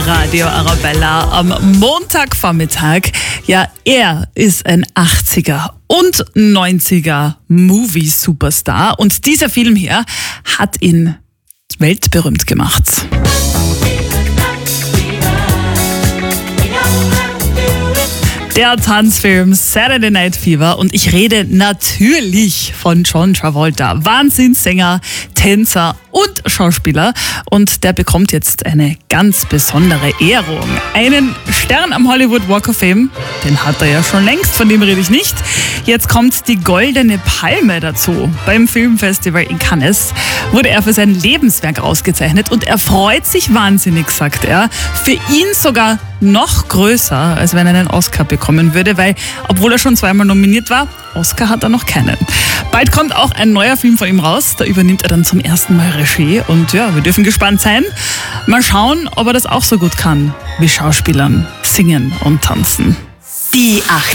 Radio Arabella am Montagvormittag. Ja, er ist ein 80er und 90er Movie-Superstar und dieser Film hier hat ihn weltberühmt gemacht. Der Tanzfilm Saturday Night Fever und ich rede natürlich von John Travolta, Wahnsinnssänger, Tänzer und Schauspieler und der bekommt jetzt eine ganz besondere Ehrung. Einen Stern am Hollywood Walk of Fame, den hat er ja schon längst, von dem rede ich nicht. Jetzt kommt die Goldene Palme dazu. Beim Filmfestival in Cannes wurde er für sein Lebenswerk ausgezeichnet und er freut sich wahnsinnig, sagt er. Für ihn sogar noch größer, als wenn er einen Oscar bekommen würde, weil, obwohl er schon zweimal nominiert war, Oscar hat er noch keinen. Bald kommt auch ein neuer Film von ihm raus, da übernimmt er dann zum ersten Mal Regie und ja, wir dürfen gespannt sein. Mal schauen, ob er das auch so gut kann wie Schauspielern, singen und tanzen. Die